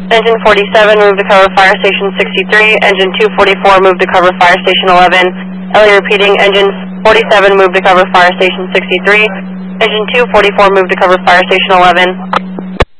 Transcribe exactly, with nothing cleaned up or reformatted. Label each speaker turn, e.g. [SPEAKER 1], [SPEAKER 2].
[SPEAKER 1] Engine forty-seven, move to cover fire station sixty-three. Engine two forty-four, move to cover fire station eleven. Ellie repeating, engine forty-seven, move to cover fire station sixty-three. Engine two forty-four, move to cover fire station eleven.